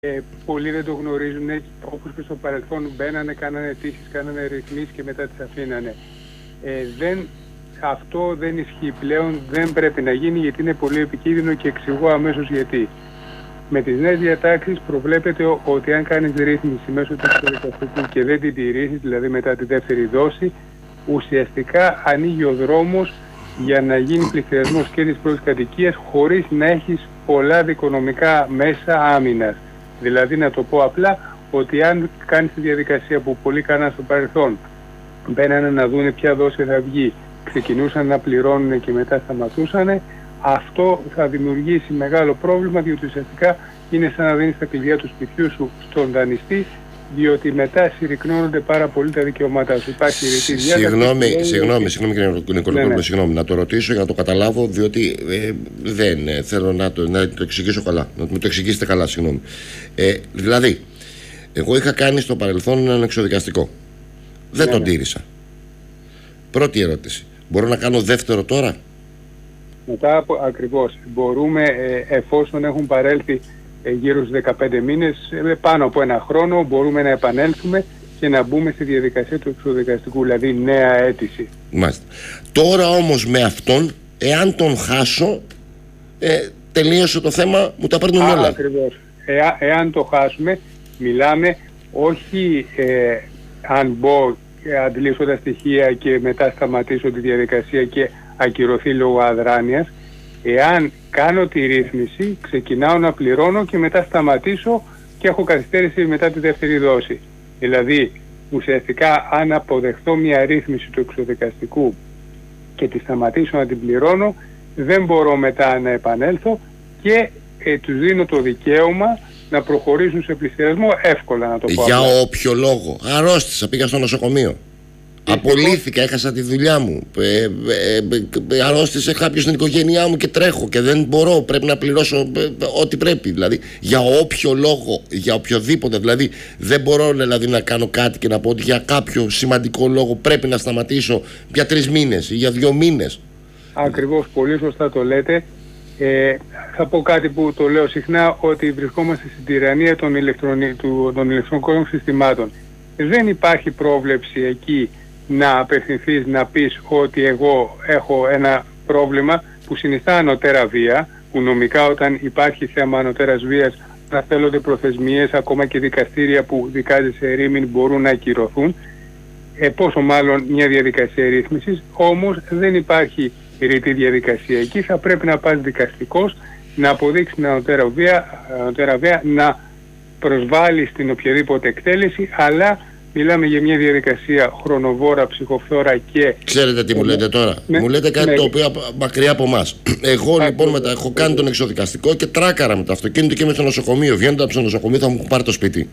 Πολλοί δεν το γνωρίζουν, όπως και στο παρελθόν μπαίνανε, κάνανε αιτήσεις, κάνανε ρυθμίσεις και μετά τις αφήνανε. Αυτό δεν ισχύει πλέον, δεν πρέπει να γίνει γιατί είναι πολύ επικίνδυνο και εξηγώ αμέσως γιατί. Με τις νέες διατάξεις προβλέπεται ότι αν κάνεις ρύθμιση μέσω του εξωδικαστικού και δεν την τηρήσεις, δηλαδή μετά τη δεύτερη δόση, ουσιαστικά ανοίγει ο δρόμος για να γίνει πληθυσμός και της πρώτης κατοικίας χωρίς να έχεις πολλά δικονομικά μέσα άμυνας. Δηλαδή, να το πω απλά, ότι αν κάνεις τη διαδικασία που πολλοί κάναν στο παρελθόν, μπαίνανε να δουν ποια δόση θα βγει, ξεκινούσαν να πληρώνουν και μετά σταματούσαν, αυτό θα δημιουργήσει μεγάλο πρόβλημα, διότι ουσιαστικά είναι σαν να δίνεις τα κλειδιά του σπιτιού σου στον δανειστή, διότι μετά συρρυκνώνονται πάρα πολύ τα δικαιώματά σου. Υπάρχει ρητή διάταξη. Συγγνώμη κύριε Νικολακόπουλο, συγγνώμη, να το ρωτήσω για να το καταλάβω, διότι δεν θέλω να το εξηγήσω καλά. Να μου το εξηγήσετε καλά, συγγνώμη. Δηλαδή, εγώ είχα κάνει στο παρελθόν έναν εξωδικαστικό. Δεν τον τήρησα. Πρώτη ερώτηση. Μπορώ να κάνω δεύτερο τώρα? Μετά ακριβώς. Μπορούμε, εφόσον έχουν παρέλθει γύρω στους 15 μήνες, πάνω από ένα χρόνο, μπορούμε να επανέλθουμε και να μπούμε στη διαδικασία του εξωδικαστικού, δηλαδή νέα αίτηση. Μάλιστα. Τώρα όμως με αυτόν, εάν τον χάσω, τελείωσε το θέμα, μου τα παίρνουν όλα. Ακριβώς. Εάν το χάσουμε, μιλάμε όχι αν μπω αντλήσω τα στοιχεία και μετά σταματήσω τη διαδικασία και ακυρωθεί λόγω αδράνειας. Εάν κάνω τη ρύθμιση, ξεκινάω να πληρώνω και μετά σταματήσω και έχω καθυστέρηση μετά τη δεύτερη δόση. Δηλαδή, ουσιαστικά αν αποδεχτώ μια ρύθμιση του εξωδικαστικού και τη σταματήσω να την πληρώνω, δεν μπορώ μετά να επανέλθω και τους δίνω το δικαίωμα να προχωρήσουν σε πληστηριασμό εύκολα, να το πω. Για όποιο λόγο. Αρρώστησα, πήγα στο νοσοκομείο. Απολύθηκα, έχασα τη δουλειά μου. Αρρώστησε κάποιος στην οικογένειά μου και τρέχω και δεν μπορώ. Πρέπει να πληρώσω ό,τι πρέπει. Δηλαδή, για όποιο λόγο, για οποιοδήποτε. Δηλαδή, δεν μπορώ δηλαδή, να κάνω κάτι και να πω ότι για κάποιο σημαντικό λόγο πρέπει να σταματήσω για 3 μήνες ή για 2 μήνες. Ακριβώς, πολύ σωστά το λέτε. Θα πω κάτι που το λέω συχνά, ότι βρισκόμαστε στην τυραννία των ηλεκτρονικών συστημάτων. Δεν υπάρχει πρόβλεψη εκεί να απευθυνθείς να πεις ότι εγώ έχω ένα πρόβλημα που συνιστά ανωτέρα βία, που νομικά όταν υπάρχει θέμα ανωτέρας βίας να θέλονται προθεσμίες, ακόμα και δικαστήρια που δικάζει σε ερήμην μπορούν να ακυρωθούν, πόσο μάλλον μια διαδικασία ρύθμισης. Όμως δεν υπάρχει ρητή διαδικασία εκεί, θα πρέπει να πας δικαστικός, να αποδείξει την ανωτέρα βία, να προσβάλλει στην οποιαδήποτε εκτέλεση, αλλά μιλάμε για μια διαδικασία χρονοβόρα, ψυχοφθόρα και... Ξέρετε τι μου λέτε τώρα? Μου λέτε κάτι το οποίο μακριά από εμάς. Εγώ λοιπόν μετά έχω κάνει τον εξωδικαστικό και τράκαρα με το αυτοκίνητο και είμαι στο νοσοκομείο. Βγαίνοντα από το νοσοκομείο θα μου πάρει το σπίτι.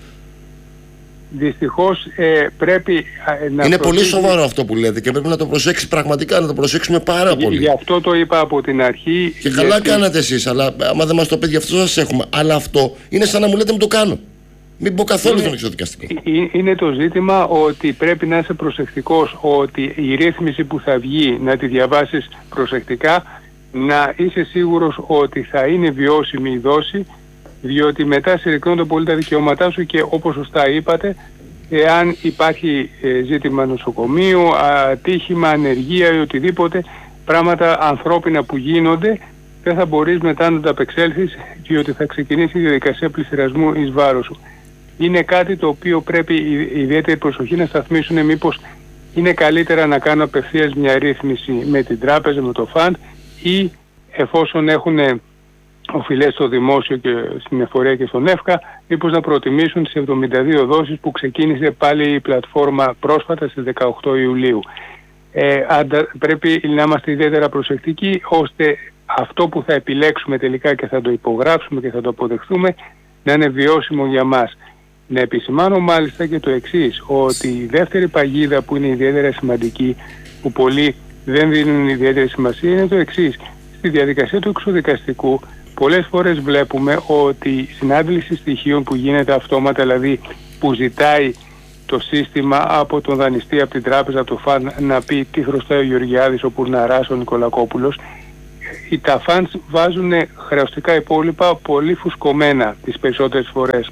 Δυστυχώς πρέπει να... Είναι πολύ σοβαρό αυτό που λέτε και πρέπει να το προσέξει πραγματικά, να το προσέξουμε πάρα πολύ. Γι' αυτό το είπα από την αρχή. Και καλά κάνατε εσείς, αλλά άμα δεν μας το πείτε, γι' αυτό σας έχουμε. Αλλά αυτό είναι σαν να μου λέτε μου το κάνω. Μην πω καθόλου στον εξωδικαστικό. Είναι το ζήτημα ότι πρέπει να είσαι προσεκτικός, ότι η ρύθμιση που θα βγει να τη διαβάσεις προσεκτικά, να είσαι σίγουρος ότι θα είναι βιώσιμη η δόση, διότι μετά συρρυκνώνται πολύ τα δικαιώματά σου και όπως σωστά είπατε, εάν υπάρχει ζήτημα νοσοκομείου, ατύχημα, ανεργία ή οτιδήποτε, πράγματα ανθρώπινα που γίνονται, δεν θα μπορείς μετά να τα απεξέλθεις, διότι θα ξεκινήσει η διαδικασία πληστηριασμού εις βάρος σου. Είναι κάτι το οποίο πρέπει ιδιαίτερη προσοχή να σταθμίσουν, μήπως είναι καλύτερα να κάνω απευθείας μια ρύθμιση με την τράπεζα, με το φαντ, ή εφόσον έχουν οφειλές στο δημόσιο και στην εφορία και στον ΕΦΚΑ, μήπως να προτιμήσουν τις 72 δόσεις που ξεκίνησε πάλι η πλατφόρμα πρόσφατα στις 18 Ιουλίου. Πρέπει να είμαστε ιδιαίτερα προσεκτικοί, ώστε αυτό που θα επιλέξουμε τελικά και θα το υπογράψουμε και θα το αποδεχθούμε να είναι βιώσιμο για μας. Να επισημάνω μάλιστα και το εξής, ότι η δεύτερη παγίδα που είναι ιδιαίτερα σημαντική, που πολλοί δεν δίνουν ιδιαίτερη σημασία, είναι το εξής. Στη διαδικασία του εξωδικαστικού πολλές φορές βλέπουμε ότι η συνάντηση στοιχείων που γίνεται αυτόματα, δηλαδή που ζητάει το σύστημα από τον δανειστή, από την τράπεζα, από το ΦΑΝ, να πει τι χρωστάει ο Γεωργιάδης, ο Πουρναράς, ο Νικολακόπουλος, τα funds βάζουν χρεωστικά υπόλοιπα πολύ φουσκωμένα τις περισσότερες φορές.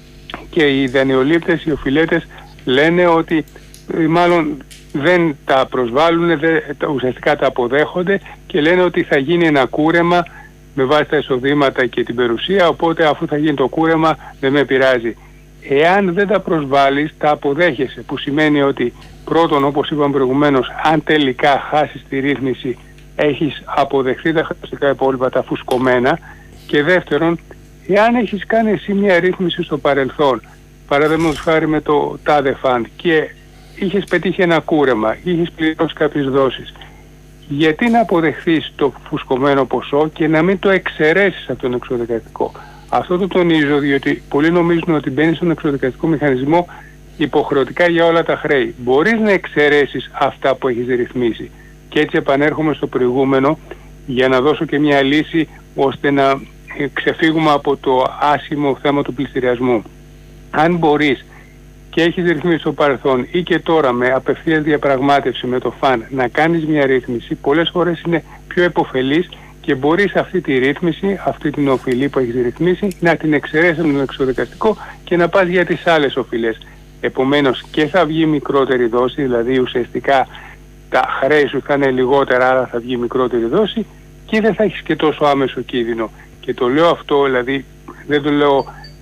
Και οι δανειολήπτες, οι οφειλέτες λένε ότι μάλλον δεν τα προσβάλλουν, ουσιαστικά τα αποδέχονται και λένε ότι θα γίνει ένα κούρεμα με βάση τα εισοδήματα και την περιουσία, οπότε αφού θα γίνει το κούρεμα δεν με πειράζει. Εάν δεν τα προσβάλλεις, τα αποδέχεσαι, που σημαίνει ότι πρώτον, όπως είπαμε προηγουμένως, αν τελικά χάσεις τη ρύθμιση, έχεις αποδεχθεί τα χρεωστικά υπόλοιπα, τα φουσκωμένα, και δεύτερον, εάν έχεις κάνει εσύ μια ρύθμιση στο παρελθόν, παραδείγματος χάρη με το τάδε φαντ, και είχες πετύχει ένα κούρεμα, είχες πληρώσει κάποιες δόσεις, γιατί να αποδεχθείς το φουσκωμένο ποσό και να μην το εξαιρέσεις από τον εξοδικαστικό? Αυτό το τονίζω διότι πολλοί νομίζουν ότι μπαίνεις στον εξοδικαστικό μηχανισμό υποχρεωτικά για όλα τα χρέη. Μπορείς να εξαιρέσεις αυτά που έχεις ρυθμίσει. Και έτσι επανέρχομαι στο προηγούμενο για να δώσω και μια λύση ώστε να ξεφύγουμε από το άσχημο θέμα του πληστηριασμού. Αν μπορείς και έχεις ρυθμίσει στο παρελθόν ή και τώρα με απευθείας διαπραγμάτευση με το ΦΑΝ να κάνεις μια ρύθμιση, πολλές φορές είναι πιο επωφελής και μπορείς αυτή τη ρύθμιση, αυτή την οφειλή που έχεις ρυθμίσει, να την εξαιρέσεις από τον εξοδικαστικό και να πας για τις άλλες οφειλές. Επομένως και θα βγει μικρότερη δόση, δηλαδή ουσιαστικά τα χρέη σου θα είναι λιγότερα, άρα θα βγει μικρότερη δόση και δεν θα έχεις και τόσο άμεσο κίνδυνο. Και το λέω αυτό, δηλαδή δεν το λέω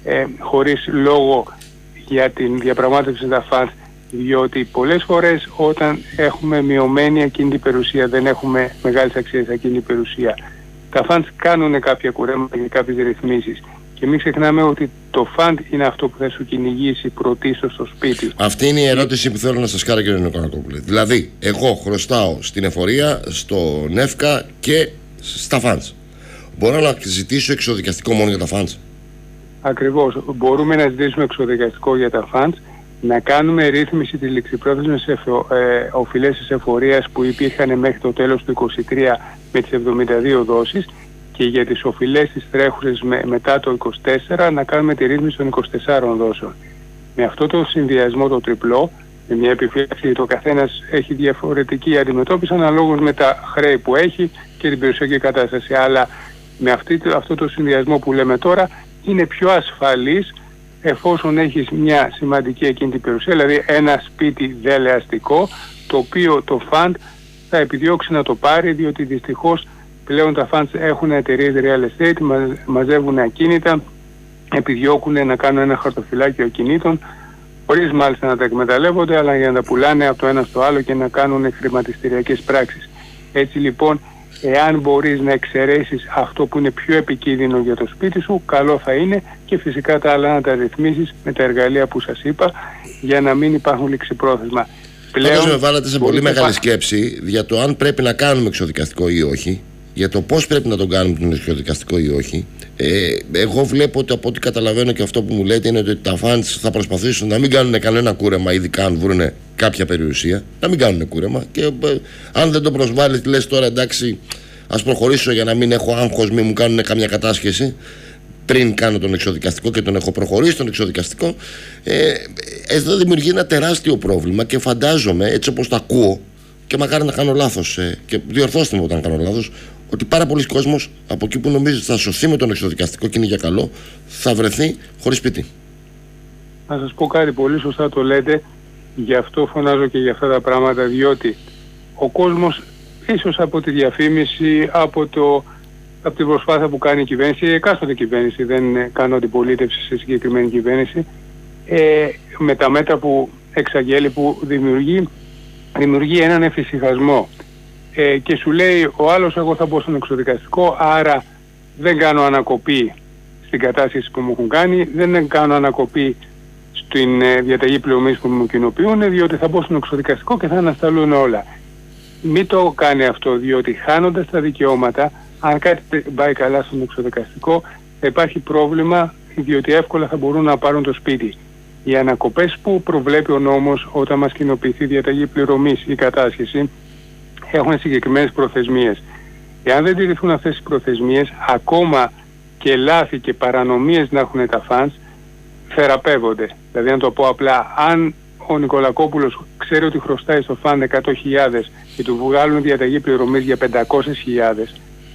χωρίς λόγο για την διαπραγμάτευση τα funds, διότι πολλές φορές όταν έχουμε μειωμένη ακίνητη περιουσία, δεν έχουμε μεγάλες αξίες ακίνητη περιουσία, τα funds κάνουν κάποια κουρέματα για κάποιες ρυθμίσεις. Και μην ξεχνάμε ότι το fund είναι αυτό που θα σου κυνηγήσει πρωτίστως στο σπίτι. Αυτή είναι η ερώτηση που θέλω να σας κάνω, κύριε Νικολακόπουλε. Δηλαδή, εγώ χρωστάω στην εφορία, στο ΝΕΦΚΑ και στα funds. Μπορώ να ζητήσω εξοδικαστικό μόνο για τα funds? Ακριβώς. Μπορούμε να ζητήσουμε εξοδικαστικό για τα funds, να κάνουμε ρύθμιση της ληξιπρόθεσμης οφειλές της εφορίας που υπήρχαν μέχρι το τέλος του 2023 με τις 72 δόσεις, και για τις οφειλές της τρέχουσες μετά το 24 να κάνουμε τη ρύθμιση των 24 δόσεων. Με αυτό το συνδυασμό το τριπλό, με μια επιφύλαξη, το καθένας έχει διαφορετική αντιμετώπιση αναλόγως με τα χρέη που έχει και την περιουσιακή κατάσταση. Αλλά με αυτό το συνδυασμό που λέμε τώρα είναι πιο ασφαλής εφόσον έχεις μια σημαντική εκείνη περιουσία, δηλαδή ένα σπίτι δελεαστικό, το οποίο το fund θα επιδιώξει να το πάρει, διότι δυστυχώς πλέον τα funds έχουν εταιρείες real estate, μαζεύουν ακίνητα, επιδιώκουν να κάνουν ένα χαρτοφυλάκιο ακινήτων, χωρίς μάλιστα να τα εκμεταλλεύονται, αλλά για να τα πουλάνε από το ένα στο άλλο και να κάνουν χρηματιστηριακές πράξεις. Έτσι λοιπόν, εάν μπορείς να εξαιρέσεις αυτό που είναι πιο επικίνδυνο για το σπίτι σου, καλό θα είναι, και φυσικά τα άλλα να τα ρυθμίσεις με τα εργαλεία που σας είπα, για να μην υπάρχουν ληξιπρόθεσμα. Πάντως με βάλατε σε πολύ μεγάλη σκέψη για το αν πρέπει να κάνουμε εξοδικαστικό ή όχι, για το πώς πρέπει να τον κάνουμε τον εξοδικαστικό ή όχι. Εγώ βλέπω ότι από ό,τι καταλαβαίνω και αυτό που μου λέτε είναι ότι τα funds θα προσπαθήσουν να μην κάνουν κανένα κούρεμα, ειδικά αν βρουν κάποια περιουσία, να μην κάνουν κούρεμα, και αν δεν το προσβάλλει, λες τώρα εντάξει, ας προχωρήσω για να μην έχω άγχος, μην μου κάνουν καμιά κατάσχεση πριν κάνω τον εξοδικαστικό και τον έχω προχωρήσει τον εξοδικαστικό. Εδώ δημιουργεί ένα τεράστιο πρόβλημα και φαντάζομαι, έτσι όπως το ακούω, και μακάρι να κάνω λάθος, και διορθώστε με όταν κάνω λάθος, ότι πάρα πολλοί κόσμος από εκεί που νομίζει ότι θα σωθεί με τον εξοδικαστικό και είναι για καλό, θα βρεθεί χωρίς σπίτι. Να σας πω κάτι, πολύ σωστά το λέτε, γι' αυτό φωνάζω και για αυτά τα πράγματα, διότι ο κόσμος ίσως από τη διαφήμιση, από την προσπάθεια που κάνει η κυβέρνηση, η εκάστοτε κυβέρνηση, δεν κάνω αντιπολίτευση σε συγκεκριμένη κυβέρνηση, με τα μέτρα που εξαγγέλει, που δημιουργεί έναν εφησυχασμό. Και σου λέει ο άλλος, εγώ θα μπω στον εξοδικαστικό, άρα δεν κάνω ανακοπή στην κατάσχεση που μου έχουν κάνει, δεν κάνω ανακοπή στην διαταγή πληρωμής που μου κοινοποιούν, διότι θα μπω στον εξοδικαστικό και θα ανασταλούν όλα. Μην το κάνει αυτό, διότι χάνοντας τα δικαιώματα, αν κάτι πάει καλά στον εξοδικαστικό, θα υπάρχει πρόβλημα, διότι εύκολα θα μπορούν να πάρουν το σπίτι. Οι ανακοπές που προβλέπει ο νόμος όταν μας κοινοποιηθεί διαταγή πληρωμής ή κατάσχεση έχουν συγκεκριμένες προθεσμίες. Εάν δεν τηρηθούν αυτές τις προθεσμίες, ακόμα και λάθη και παρανομίες να έχουν τα funds, θεραπεύονται. Δηλαδή, να το πω απλά, αν ο Νικολακόπουλος ξέρει ότι χρωστάει στο fund 100.000 και του βγάλουν διαταγή πληρωμής για 500.000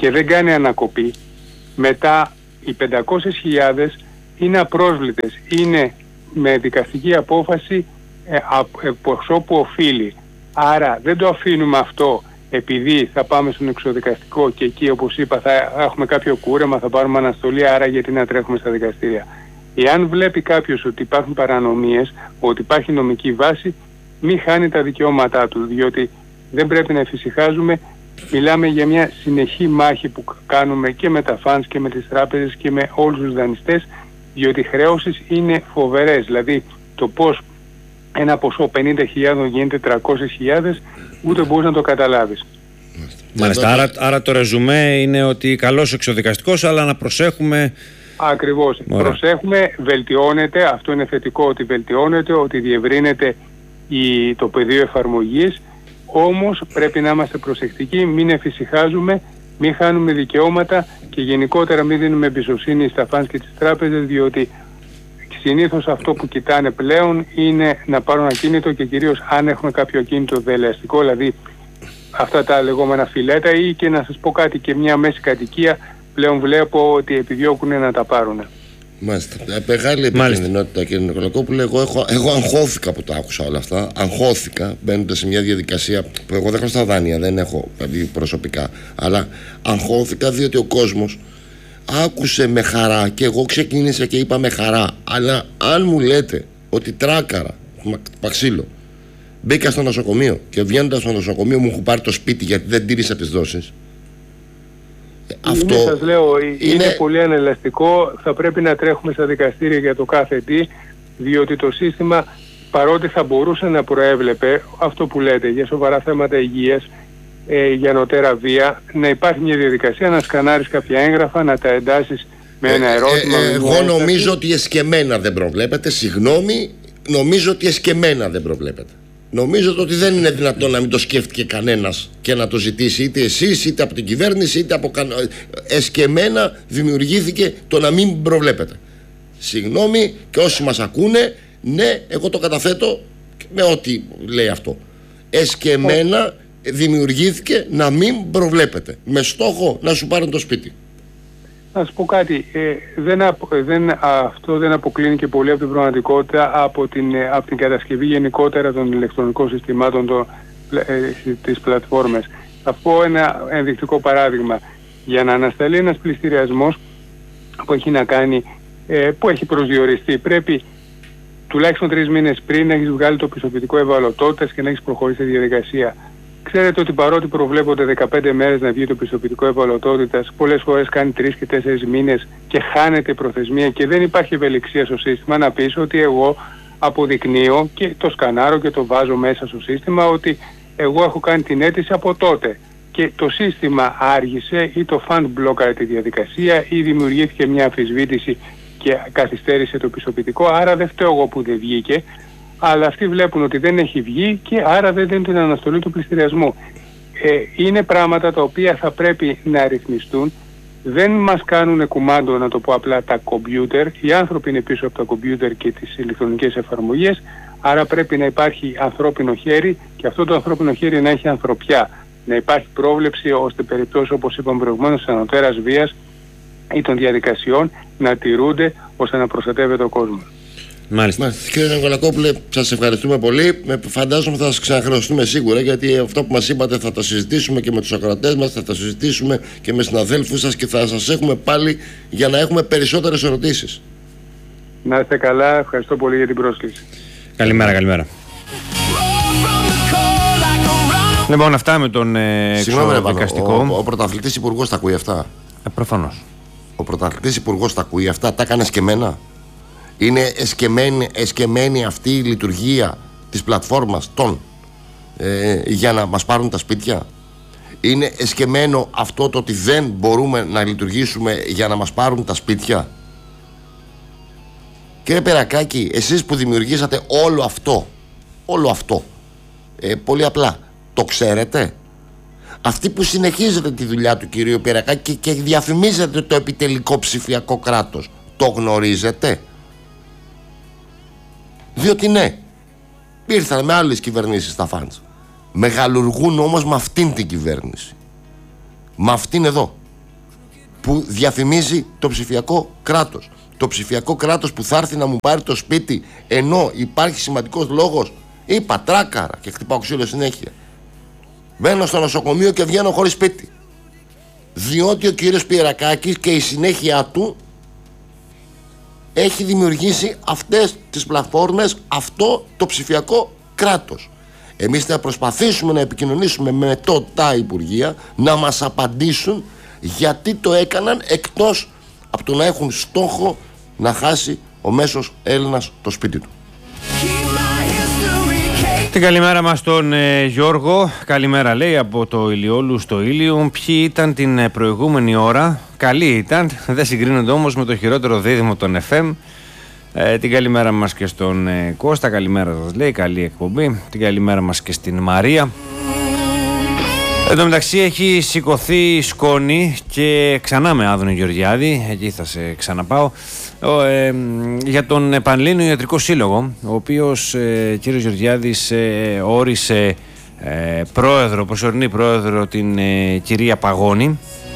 και δεν κάνει ανακοπή, μετά οι 500.000 είναι απρόσβλητες, είναι με δικαστική απόφαση ποσό που οφείλει. Άρα δεν το αφήνουμε αυτό επειδή θα πάμε στον εξωδικαστικό και εκεί, όπως είπα, θα έχουμε κάποιο κούρεμα, θα πάρουμε αναστολή, άρα γιατί να τρέχουμε στα δικαστήρια. Εάν βλέπει κάποιος ότι υπάρχουν παρανομίες, ότι υπάρχει νομική βάση, μην χάνει τα δικαιώματά του, διότι δεν πρέπει να εφησυχάζουμε. Μιλάμε για μια συνεχή μάχη που κάνουμε και με τα φανς και με τις τράπεζες και με όλους τους δανειστές, διότι οι χρεώσεις είναι φοβερές. Δηλαδή το πώς ένα ποσό 50.000 γίνεται 300.000, ούτε μπορείς να το καταλάβεις. Μάλιστα, άρα το ρεζουμέ είναι ότι καλός εξωδικαστικός, αλλά να προσέχουμε. Ακριβώς. Προσέχουμε, βελτιώνεται, αυτό είναι θετικό ότι βελτιώνεται, ότι διευρύνεται το πεδίο εφαρμογής, όμως πρέπει να είμαστε προσεκτικοί, μην εφησυχάζουμε, μην χάνουμε δικαιώματα και γενικότερα μην δίνουμε εμπιστοσύνη στα φανς και τις τράπεζες, διότι συνήθως αυτό που κοιτάνε πλέον είναι να πάρουν ακίνητο και κυρίως αν έχουν κάποιο ακίνητο δελεαστικό, δηλαδή αυτά τα λεγόμενα φιλέτα, ή και να σας πω κάτι, και μια μέση κατοικία πλέον βλέπω ότι επιδιώκουν να τα πάρουν. Μάλιστα. Μεγάλη επικίνδυνοτητα, κύριε Νικολακόπουλε. Εγώ αγχώθηκα που τα άκουσα όλα αυτά. Αγχώθηκα μπαίνοντας σε μια διαδικασία που εγώ δεν έχω στα δάνεια, δεν έχω δηλαδή προσωπικά. Αλλά αγχώθηκα διότι ο κόσμος άκουσε με χαρά και εγώ ξεκίνησα και είπα με χαρά. Αλλά αν μου λέτε ότι τράκαρα, παξίλο, μπήκα στο νοσοκομείο και βγαίνοντας στο νοσοκομείο μου έχουν πάρει το σπίτι γιατί δεν τήρησα τις δόσεις. Αυτό σας λέω, είναι πολύ ανελαστικό, θα πρέπει να τρέχουμε στα δικαστήρια για το κάθε τι, διότι το σύστημα, παρότι θα μπορούσε να προέβλεπε αυτό που λέτε για σοβαρά θέματα υγείας, για νοτέρα βία, να υπάρχει μια διαδικασία να σκανάρεις κάποια έγγραφα, να τα εντάσεις με ένα ερώτημα. Εγώ νομίζω ότι εσκεμμένα δεν προβλέπετε, συγγνώμη, νομίζω ότι εσκεμμένα δεν προβλέπετε. Νομίζω ότι δεν είναι δυνατόν να μην το σκέφτηκε κανένας και να το ζητήσει, είτε εσείς είτε από την κυβέρνηση είτε από εσκεμμένα δημιουργήθηκε το να μην προβλέπετε. Συγγνώμη, και όσοι μας ακούνε, ναι, εγώ το καταθέτω με ό,τι λέει αυτό. Εσκεμμένα δημιουργήθηκε να μην προβλέπετε, με στόχο να σου πάρουν το σπίτι. Να σου πω κάτι, αυτό δεν αποκλίνει και πολύ από την πραγματικότητα, από την κατασκευή γενικότερα των ηλεκτρονικών συστημάτων της πλατφόρμες. Θα πω ένα ενδεικτικό παράδειγμα. Για να ανασταλεί ένας πληστηριασμός που έχει να κάνει, που έχει προσδιοριστεί, πρέπει τουλάχιστον 3 μήνες πριν να έχεις βγάλει το πιστοποιητικό ευαλωτότητας και να έχεις προχωρήσει τη διαδικασία. Ξέρετε ότι παρότι προβλέπονται 15 μέρες να βγει το πιστοποιητικό ευαλωτότητας, πολλές φορές κάνει 3 και 4 μήνες και χάνεται η προθεσμία και δεν υπάρχει ευελιξία στο σύστημα να πεις ότι εγώ αποδεικνύω και το σκανάρω και το βάζω μέσα στο σύστημα ότι εγώ έχω κάνει την αίτηση από τότε. Και το σύστημα άργησε ή το fund μπλόκαρε τη διαδικασία ή δημιουργήθηκε μια αμφισβήτηση και καθυστέρησε το πιστοποιητικό, άρα δεν φταίω εγώ που δεν βγήκε. Αλλά αυτοί βλέπουν ότι δεν έχει βγει και άρα δεν δίνουν την αναστολή του πληστηριασμού. Είναι πράγματα τα οποία θα πρέπει να ρυθμιστούν. Δεν μας κάνουν κουμάντο, να το πω απλά, τα κομπιούτερ. Οι άνθρωποι είναι πίσω από τα κομπιούτερ και τις ηλεκτρονικές εφαρμογές. Άρα πρέπει να υπάρχει ανθρώπινο χέρι και αυτό το ανθρώπινο χέρι να έχει ανθρωπιά. Να υπάρχει πρόβλεψη ώστε περιπτώσεις, όπως είπαμε προηγουμένως, ανωτέρας βίας ή των διαδικασιών να τηρούνται ώστε να προστατεύεται ο κόσμος. Μάλιστα. Κύριε Νικολακόπουλε, σας ευχαριστούμε πολύ. Φαντάζομαι θα σας ξαναχρεωστούμε σίγουρα, γιατί αυτό που μας είπατε θα το συζητήσουμε και με τους ακροατές μας, θα το συζητήσουμε και με συναδέλφους σας και θα σας έχουμε πάλι για να έχουμε περισσότερες ερωτήσεις. Να είστε καλά, ευχαριστώ πολύ για την πρόσκληση. Καλημέρα, καλημέρα. Λοιπόν, αυτά με τον εξωδικαστικό. Ο πρωταθλητής υπουργός τα ακούει αυτά. Προφανώς. Ο πρωταθλητής υπουργός τα ακούει αυτά, τα έκανε εσκεμμένα. Είναι εσκεμμένη αυτή η λειτουργία της πλατφόρμας για να μας πάρουν τα σπίτια. Είναι εσκεμμένο αυτό το ότι δεν μπορούμε να λειτουργήσουμε για να μας πάρουν τα σπίτια. Κύριε Περακάκη, εσείς που δημιουργήσατε όλο αυτό, πολύ απλά, το ξέρετε? Αυτοί που συνεχίζετε τη δουλειά του κυρίου Περακάκη και διαφημίζετε το επιτελικό ψηφιακό κράτος, το γνωρίζετε? Διότι ναι, ήρθαν με άλλες κυβερνήσεις τα φαντς. Μεγαλουργούν όμως με αυτήν την κυβέρνηση. Με αυτήν εδώ. που διαφημίζει το ψηφιακό κράτος. Το ψηφιακό κράτος που θα έρθει να μου πάρει το σπίτι ενώ υπάρχει σημαντικός λόγος. Είπα τράκαρα και χτυπάω ξύλο συνέχεια. Μπαίνω στο νοσοκομείο και βγαίνω χωρίς σπίτι. Διότι ο κύριος Πιερακάκης και η συνέχεια του έχει δημιουργήσει αυτές τις πλατφόρμες, αυτό το ψηφιακό κράτος. Εμείς θα προσπαθήσουμε να επικοινωνήσουμε με τα Υπουργεία να μας απαντήσουν γιατί το έκαναν, εκτός από το να έχουν στόχο να χάσει ο μέσος Έλληνας το σπίτι του. Την καλημέρα μας στον Γιώργο. Καλημέρα, λέει, από το Ηλιόλου στο Ήλιο. Ποιοι ήταν την προηγούμενη ώρα? Καλή ήταν, δεν συγκρίνονται όμως με το χειρότερο δίδυμο των FM. Την καλημέρα μας και στον Κώστα. Καλημέρα σας, λέει, καλή εκπομπή. Την καλημέρα μας και στην Μαρία. Εν τω μεταξύ έχει σηκωθεί σκόνη και ξανά με Άδωνη Γεωργιάδη, εκεί θα σε ξαναπάω, για τον Πανελλήνιο Ιατρικό Σύλλογο, ο οποίος κύριος Γεωργιάδης όρισε προσωρινή πρόεδρο την κυρία Παγώνη.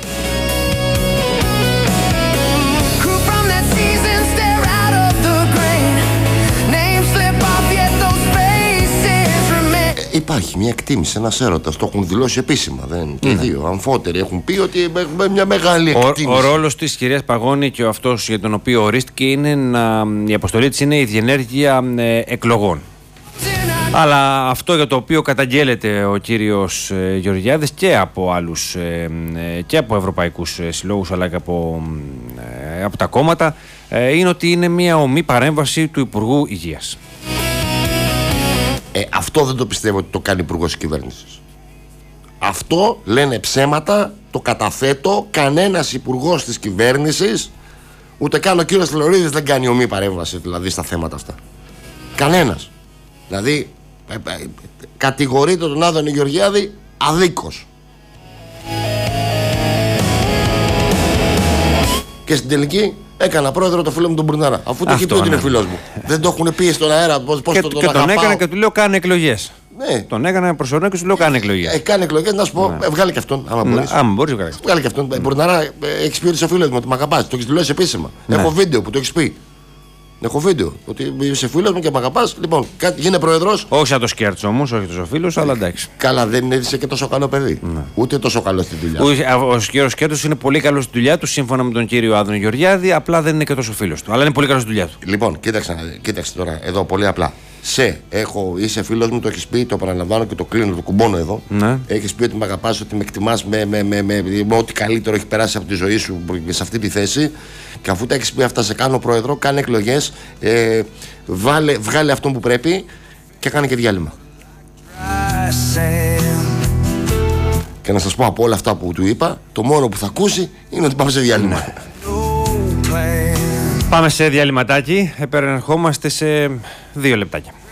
Υπάρχει μια εκτίμηση, ένας έρωτας, το έχουν δηλώσει επίσημα. Δεν, και οι δύο αμφότεροι έχουν πει ότι έχουμε μια μεγάλη εκτίμηση. Ο ρόλος της κυρίας Παγώνη και αυτός για τον οποίο ορίστηκε είναι η αποστολή της είναι η διενέργεια εκλογών. Αλλά αυτό για το οποίο καταγγέλλεται ο κύριος Γεωργιάδης και από άλλους και από ευρωπαϊκούς συλλόγους αλλά και από τα κόμματα είναι ότι είναι μια ομή παρέμβαση του Υπουργού Υγείας. Αυτό δεν το πιστεύω ότι το κάνει υπουργός της κυβέρνησης. Αυτό λένε ψέματα, το καταθέτω. Κανένας υπουργός της κυβέρνησης, ούτε καν ο κύριος Φλωρίδης, δεν κάνει ομή παρέμβαση δηλαδή στα θέματα αυτά. Κανένας. Δηλαδή κατηγορείται τον Άδωνη Γεωργιάδη αδίκως. Και στην τελική έκανα πρόεδρο το φίλο μου τον Μπουρνάρα. Αφού το έχει πει ότι είναι φίλος μου. Δεν το έχουν πει στον αέρα πώς και τον αγαπάω. Τον έκανα και του λέω κάνε εκλογές. Ναι. Τον έκανα προσωρινά και του λέω κάνε εκλογές. Κάνε εκλογές, να σου πω, βγάλε και αυτόν. Άμα μπορείς. Άμα μπορείς, βγάλε και αυτόν. Μπουρνάρα, έχεις πει ότι είσαι φίλος μου, ότι μ' αγαπάς. Το έχεις δηλώσει επίσημα. Ναι. Έχω βίντεο που το έχεις πει. Έχω βίντεο ότι είσαι φίλος μου και μ' αγαπάς. Λοιπόν, γίνε πρόεδρος. Όχι σαν το Σκέρτσο όμως, όχι τόσο φίλος, αλλά εντάξει. Καλά, δεν είσαι και τόσο καλό παιδί. Ναι. Ούτε τόσο καλό στη δουλειά. Ο κύριος Σκέρτσος είναι πολύ καλό στη δουλειά του, σύμφωνα με τον κύριο Άδωνη Γεωργιάδη, απλά δεν είναι και τόσο φίλος του. Αλλά είναι πολύ καλό στη δουλειά του. Λοιπόν, κοίταξε τώρα εδώ πολύ απλά. Είσαι φίλος μου, το έχεις πει, το παραλαμβάνω και το κλείνω, το κουμπώνω εδώ. Ναι. Έχεις πει ότι με αγαπάς, ότι με εκτιμάς με ό,τι καλύτερο έχει περάσει από τη ζωή σου σε αυτή τη θέση. Και αφού τα έχεις πει αυτά, σε κάνω πρόεδρο, κάνε εκλογές, βγάλε αυτόν που πρέπει και κάνε και διάλειμμα. Και να σας πω από όλα αυτά που του είπα, το μόνο που θα ακούσει είναι ότι πάμε σε διάλειμμα. Πάμε σε διαλυματάκι, επερχόμαστε σε 2 λεπτάκια.